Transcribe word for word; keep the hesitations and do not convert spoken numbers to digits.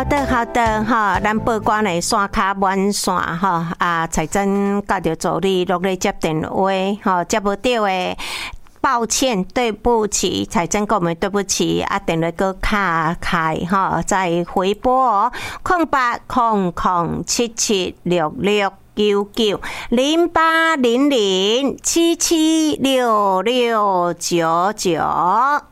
好的，好的，哈，咱报关的线卡满线哈啊，财政甲着助理落来接电话，哈，接不到的。抱歉，对不起，财政跟我们对不起啊，电话搁卡开哈，再回拨哦，空八空空七七六六九九零八零零七七六六九九。